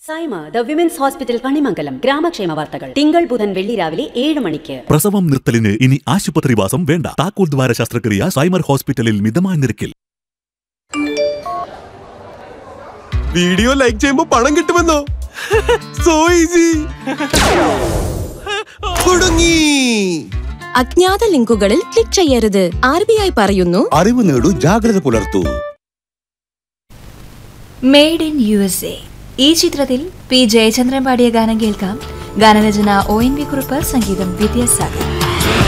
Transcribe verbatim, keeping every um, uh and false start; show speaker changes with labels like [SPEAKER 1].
[SPEAKER 1] Saima the women's hospital Kanimangalam ഗ്രാമക്ഷേമ വാർത്തകൾ തിങ്കൾ ബുധൻ വെള്ളി രാവിലെ ഏഴ് മണിക്ക്.
[SPEAKER 2] പ്രസവം നിർത്തലിന് ഇനി ആശുപത്രിവാസം വേണ്ട. താക്കോൽ ദ്വാര ശസ്ത്രക്രിയ സൈമർ ഹോസ്പിറ്റലിൽ മിതമായ നിരക്കിൽ.
[SPEAKER 3] വീഡിയോ ലൈക്ക് ചെയ്യുമ്പോ പണം കിട്ടുമെന്നോ? So easy. കുടുങ്ങി.
[SPEAKER 4] അജ്ഞാത ലിങ്കുകളിൽ ക്ലിക്ക് ചെയ്യരുത്. ആർ ബി ഐ പറയുന്നു,
[SPEAKER 5] അറിവ് നേടൂ, ജാഗ്രത പുലർത്തൂ.
[SPEAKER 6] Made in U S A. ഈ ചിത്രത്തിൽ പി ജയചന്ദ്രൻ പാടിയ ഗാനം കേൾക്കാം. ഗാനരചന ഒ എൻ വി കുറുപ്പ്, സംഗീതം വിദ്യാസാഗർ.